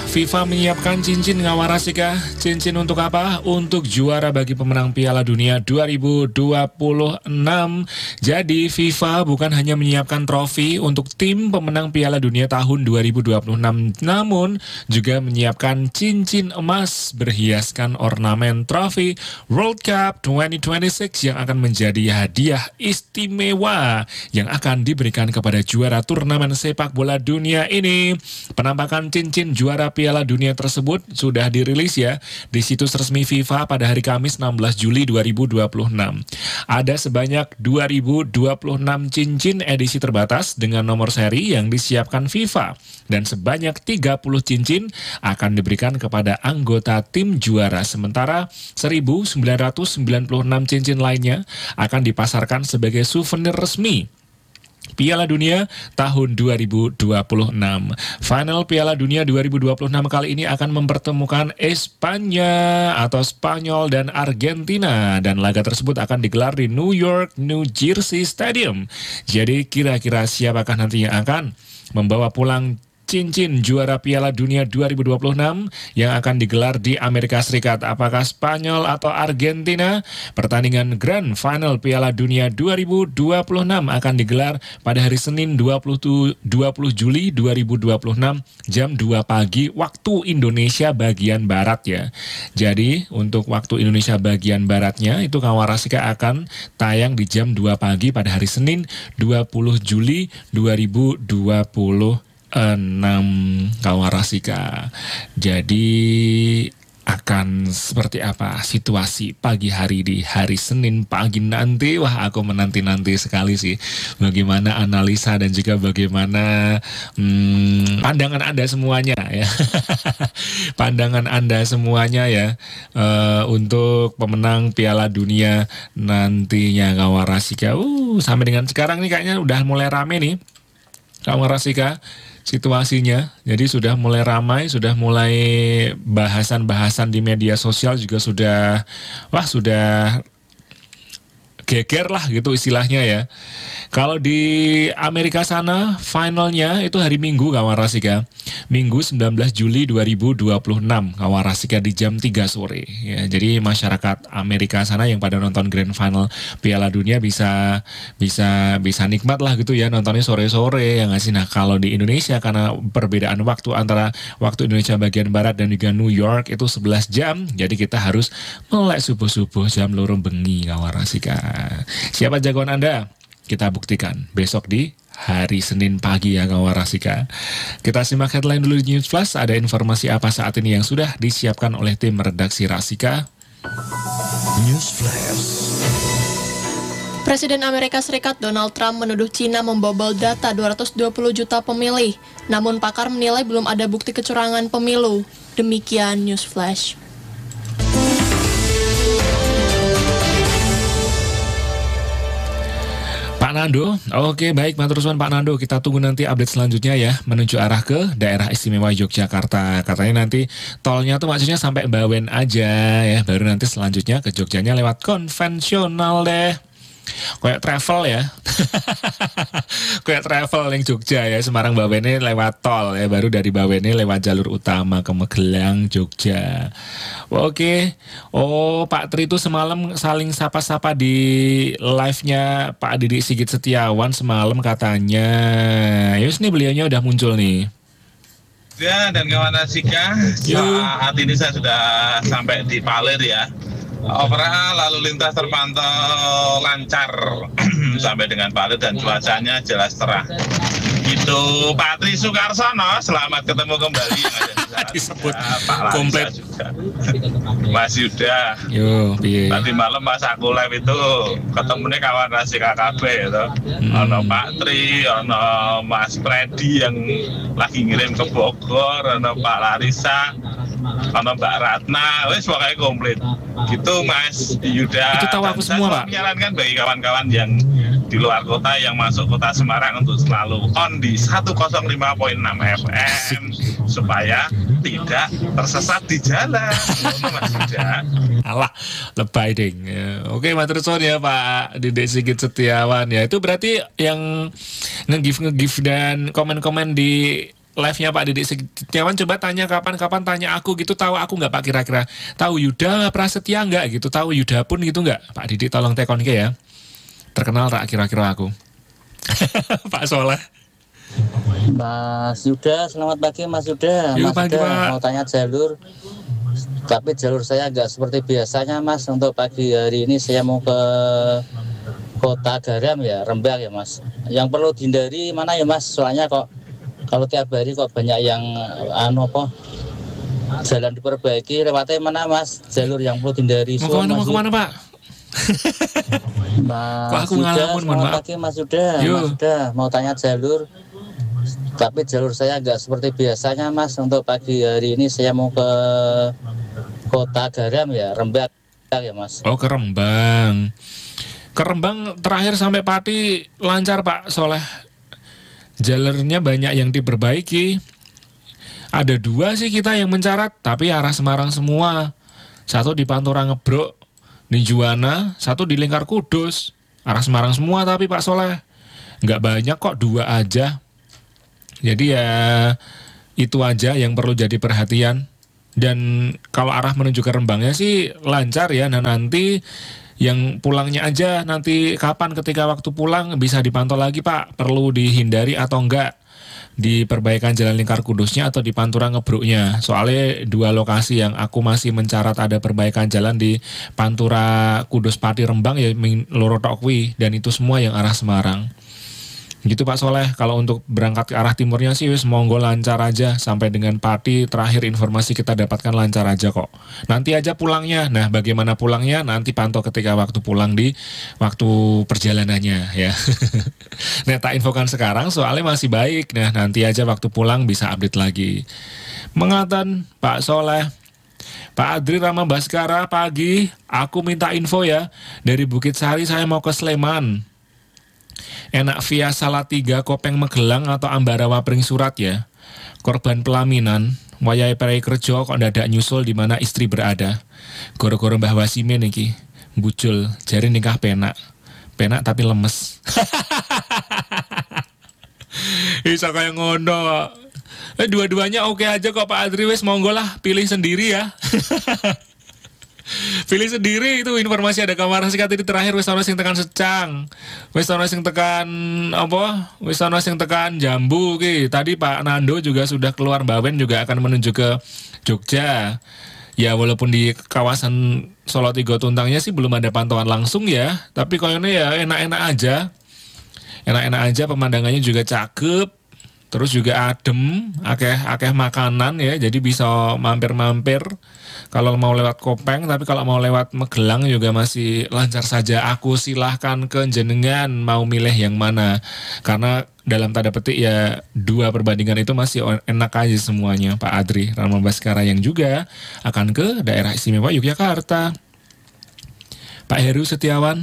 FIFA menyiapkan cincin Ngawarasika. Cincin untuk apa? Untuk juara bagi pemenang Piala Dunia 2026. Jadi FIFA bukan hanya menyiapkan trofi untuk tim pemenang Piala Dunia tahun 2026, namun juga menyiapkan cincin emas berhiaskan ornamen trofi World Cup 2026 yang akan menjadi hadiah istimewa yang akan diberikan kepada juara turnamen sepak bola dunia ini. Penampakan cincin juara Piala Dunia tersebut sudah dirilis ya di situs resmi FIFA pada hari Kamis 16 Juli 2026. Ada sebanyak 2026 cincin edisi terbatas dengan nomor seri yang disiapkan FIFA dan sebanyak 30 cincin akan diberikan kepada anggota tim juara, sementara 1996 cincin lainnya akan dipasarkan sebagai souvenir resmi Piala Dunia tahun 2026. Final Piala Dunia 2026 kali ini akan mempertemukan Espanya atau Spanyol dan Argentina, dan laga tersebut akan digelar di New York, New Jersey Stadium. Jadi kira-kira siapakah nanti yang akan membawa pulang cincin juara Piala Dunia 2026 yang akan digelar di Amerika Serikat? Apakah Spanyol atau Argentina? Pertandingan Grand Final Piala Dunia 2026 akan digelar pada hari Senin 20 Juli 2026 jam 2 pagi waktu Indonesia bagian Barat ya. Jadi untuk waktu Indonesia bagian Baratnya itu Ngawarasika akan tayang di jam 2 pagi pada hari Senin 20 Juli 2026. Ngawarasika. Jadi akan seperti apa situasi pagi hari di hari Senin pagi nanti? Wah, aku menanti-nanti sekali sih bagaimana analisa dan juga bagaimana pandangan Anda semuanya ya. Pandangan Anda semuanya ya untuk pemenang Piala Dunia nantinya Ngawarasika. Sampai dengan sekarang nih kayaknya udah mulai rame nih Ngawarasika situasinya. Jadi sudah mulai ramai, sudah mulai bahasan-bahasan di media sosial juga sudah geger lah gitu istilahnya ya. Kalau di Amerika sana finalnya itu hari Minggu Ngawarasika. Minggu 19 Juli 2026 Ngawarasika di jam 3 sore ya. Jadi masyarakat Amerika sana yang pada nonton Grand Final Piala Dunia bisa nikmat lah gitu ya nontonnya sore-sore ya nggak sih. Nah kalau di Indonesia karena perbedaan waktu antara waktu Indonesia bagian Barat dan juga New York itu 11 jam. Jadi kita harus melek subuh-subuh jam loro bengi Ngawarasika. Siapa jagoan Anda? Kita buktikan besok di hari Senin pagi ya Ngawarasika. Kita simak headline dulu di News Plus. Ada informasi apa saat ini yang sudah disiapkan oleh tim redaksi Rasika? News Flash. Presiden Amerika Serikat Donald Trump menuduh Cina membobol data 220 juta pemilih. Namun pakar menilai belum ada bukti kecurangan pemilu. Demikian News Flash. Pak Nando, oke baik matur suwun Pak Nando, kita tunggu nanti update selanjutnya ya menuju arah ke daerah istimewa Yogyakarta. Katanya nanti tolnya tuh maksudnya sampai Bawen aja ya, baru nanti selanjutnya ke Jogjanya lewat konvensional deh. Kayak travel ya. Kayak travel yang Jogja ya, Semarang Bawene lewat tol ya, baru dari Bawene lewat jalur utama ke Magelang Jogja. Oke. Oh, Pak Tri itu semalam saling sapa-sapa di live-nya Pak Didik Sigit Setiawan semalam katanya. Yus nih beliaunya udah muncul nih. Ya, dan Ngawarasika, saat ini saya sudah sampai di Palir ya. Overall lalu lintas terpantau lancar sampai dengan Palir dan cuacanya jelas cerah. Itu Pak Tri Sukarsono, selamat ketemu kembali. Disebut Pak komplit juga. Mas Yuda. Yo, piye. Tadi malam pas aku live itu ketemunya kawan Rasika KB itu. Ono Pak Tri, ono Mas Freddy yang lagi ngirim ke Bogor, ono Pak Larissa, ono Mbak Ratna, wes pokoknya komplit. Gitu Mas Yuda. Itu tahu aku semua Pak. Menyarankan bagi kawan-kawan yang di luar kota yang masuk kota Semarang untuk selalu on di 105.6 FM supaya tidak tersesat di jalan. Mas Yuda. Alah, lebay ding. Oke, matur suwun ya Pak Didik Sigit Setiawan ya. Itu berarti yang nge-give dan komen-komen di live-nya Pak Didik Setiawan, coba tanya kapan-kapan tanya aku gitu, tahu aku nggak Pak kira-kira? Tahu Yuda Prasetya nggak gitu? Tahu Yuda pun gitu nggak? Pak Didik tolong tekon ke ya. Terkenal tak kira-kira aku? Pak Soleh. Mas Yuda, selamat pagi Mas Yuda. Yuk, Mas pagi, Yuda Pak. mau tanya jalur, tapi jalur saya nggak seperti biasanya Mas. Untuk pagi hari ini saya mau ke Kota Garam ya, Rembang ya Mas. Yang perlu dihindari mana ya Mas? Soalnya kok kalau tiap hari kok banyak yang jalan diperbaiki, lewatnya mana Mas? Jalur yang perlu dihindari. Mau kemana Pak? Mas Kok aku Yuda, ngalamun, mohon selamat maaf. pagi Mas Yuda. Yuk. Mas Yuda mau tanya jalur, tapi jalur saya nggak seperti biasanya Mas. Untuk pagi hari ini saya mau ke Kota Garam ya, Rembang ya Mas. Oh, ke Rembang. Ke Rembang terakhir sampai Pati lancar Pak Soleh. Jalurnya banyak yang diperbaiki. Ada 2 sih kita yang mencarat, tapi arah Semarang semua. Satu di Pantura Ngebrok, di Juwana, satu di Lingkar Kudus. Arah Semarang semua tapi Pak Soleh. Nggak banyak kok, 2 aja. Jadi ya itu aja yang perlu jadi perhatian. Dan kalau arah menuju ke Rembangnya sih lancar ya. Nah nanti yang pulangnya aja, nanti kapan ketika waktu pulang bisa dipantau lagi Pak, perlu dihindari atau enggak di perbaikan Jalan Lingkar Kudusnya atau di Pantura Ngebruknya. Soalnya 2 lokasi yang aku masih mencarat ada perbaikan jalan di Pantura Kudus Pati Rembang ya, loro tok kuwi, dan itu semua yang arah Semarang. Gitu Pak Soleh. Kalau untuk berangkat ke arah timurnya sih wis monggo lancar aja sampai dengan Pati. Terakhir informasi kita dapatkan lancar aja kok. Nanti aja pulangnya. Nah, bagaimana pulangnya nanti pantau ketika waktu pulang di waktu perjalanannya ya. Nah, tak infokan sekarang soalnya masih baik. Nah, nanti aja waktu pulang bisa update lagi. Mengatan Pak Soleh. Pak Adri Rama Baskara, pagi. Aku minta info ya. Dari Bukit Sari saya mau ke Sleman. Enak via Salatiga, Kopeng Magelang atau Ambarawa Pring Surat ya. Korban pelaminan, wayahe perai kerja kok ndadak nyusul di mana istri berada. Goro-goro Mbah Wasimin iki, bujul, jari nikah penak. Penak tapi lemes. Bisa kayak ngono. Dua-duanya oke aja kok Pak Adri, wes monggo lah pilih sendiri ya. Pilih sendiri itu informasi ada kamar sikat ini terakhir wis ana sing tekan Secang. Wis ana sing tekan apa? Wis ana sing tekan Jambu ki. Tadi Pak Nando juga sudah keluar, Bawen juga akan menuju ke Jogja. Ya walaupun di kawasan Solo Tigo Tuntangnya sih belum ada pantauan langsung ya, tapi kayaknya ya enak-enak aja. Enak-enak aja, pemandangannya juga cakep. Terus juga adem, akeh makanan ya, jadi bisa mampir-mampir kalau mau lewat Kopeng, tapi kalau mau lewat Magelang juga masih lancar saja. Aku silahkan ke jenengan mau milih yang mana, karena dalam tanda petik ya 2 perbandingan itu masih enak aja semuanya. Pak Adri Rama Baskara yang juga akan ke daerah istimewa Yogyakarta. Pak Heru Setiawan.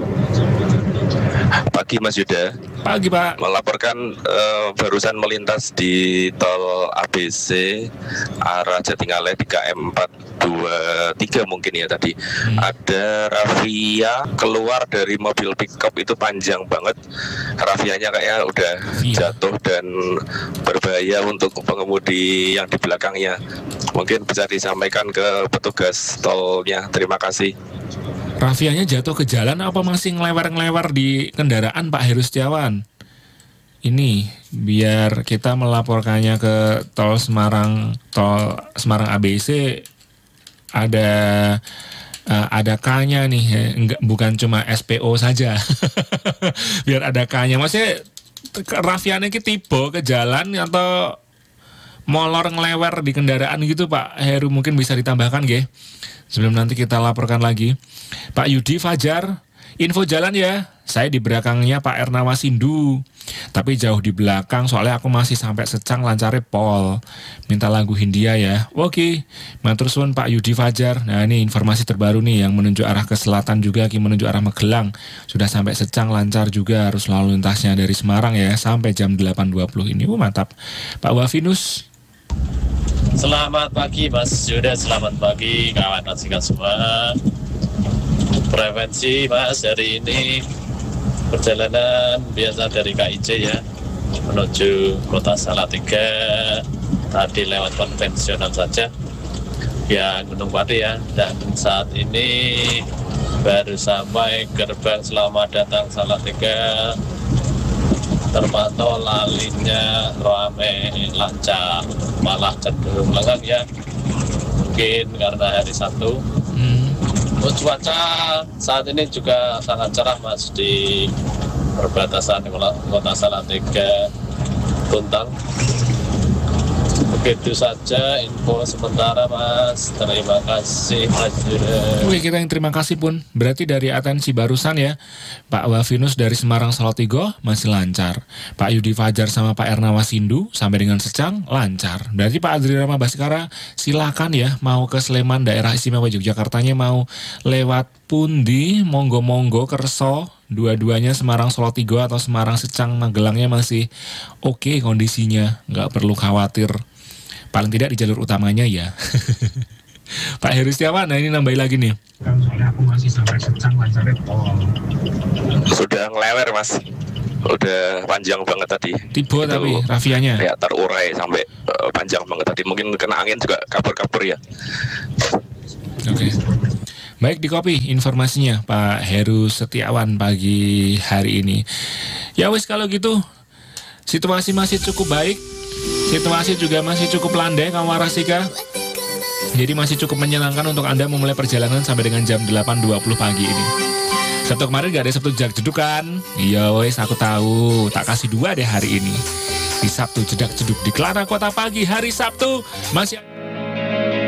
Pagi Mas Yuda. Pagi Pak. Melaporkan barusan melintas di tol ABC arah Jatingaleh di KM 423 mungkin ya tadi. Ada rafia keluar dari mobil pickup itu panjang banget. Rafianya kayaknya udah jatuh dan berbahaya untuk pengemudi yang di belakangnya. Mungkin bisa disampaikan ke petugas tolnya. Terima kasih. Rafianya jatuh ke jalan apa masih ngelewer-ngelewer di kendaraan Pak Heru Setiawan? Ini biar kita melaporkannya ke tol Semarang ABC ada K-nya nih, enggak, bukan cuma SPO saja. Biar ada K-nya. Maksudnya rafianya ki tiba ke jalan atau molor ngelewer di kendaraan gitu Pak Heru, mungkin bisa ditambahkan nggih. Sebelum nanti kita laporkan lagi. Pak Yudi Fajar, info jalan ya. Saya di belakangnya Pak Ernawa Sindu, tapi jauh di belakang soalnya aku masih sampai Secang lancare pol. Minta lagu Hindia ya. Oke, matur suwun Pak Yudi Fajar. Nah ini informasi terbaru nih yang menuju arah ke selatan juga, menuju arah Magelang. Sudah sampai Secang lancar juga arus lalu lintasnya dari Semarang ya sampai jam 8.20 ini. Mantap. Pak Wafinus. Selamat pagi Mas Yuda, selamat pagi kawan nasikat semua. Prevensi Mas, hari ini perjalanan biasa dari KIC ya, menuju kota Salatiga tadi lewat konvensional saja ya Gunung Pati ya, dan saat ini baru sampai gerbang selamat datang Salatiga, terpantau lalinnya ramai lancar, malah cenderung lengang ya, mungkin karena hari Sabtu. Cuaca saat ini juga sangat cerah Mas di perbatasan kota Salatiga Tuntang. Begitu saja info sementara Mas. Terima kasih Mas Yura. Oke, kita yang terima kasih pun. Berarti dari atensi barusan ya, Pak Wafinus dari Semarang Salatiga masih lancar. Pak Yudi Fajar sama Pak Erna Wasindu sampai dengan Secang lancar. Berarti Pak Adri Rama Baskara silakan ya, mau ke Sleman daerah istimewa Yogyakartanya mau lewat pundi, monggo-monggo Kerso. Dua-duanya Semarang Salatiga atau Semarang Secang Magelangnya masih oke kondisinya, nggak perlu khawatir. Paling tidak di jalur utamanya ya. Pak Heru Setiawan, nah ini nambahin lagi nih. Soalnya aku masih sampai Secang lancarnya tol. Sudah ngelewer Mas, udah panjang banget tadi. Tiba tapi rafianya. Ya terurai sampai panjang banget tadi. Mungkin kena angin juga kabur-kabur ya. Oke. Baik, di copy informasinya Pak Heru Setiawan pagi hari ini. Ya wis kalau gitu, situasi masih cukup baik. Situasi juga masih cukup landai kawan Warasika. Jadi masih cukup menyenangkan untuk Anda memulai perjalanan sampai dengan jam 8.20 pagi ini. Sabtu kemarin gak ada Sabtu jedak jedukan. Iya wes aku tahu, tak kasih 2 deh hari ini. Di Sabtu jedak jeduk di Kelana Kota pagi hari Sabtu masih